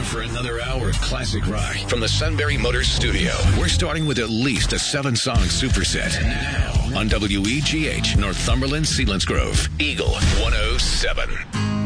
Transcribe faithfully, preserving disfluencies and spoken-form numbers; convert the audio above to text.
time for another hour of classic rock from the Sunbury Motors studio. We're starting with at least a seven-song superset. And now, on W E G H, Northumberland, Selinsgrove, Eagle one oh seven.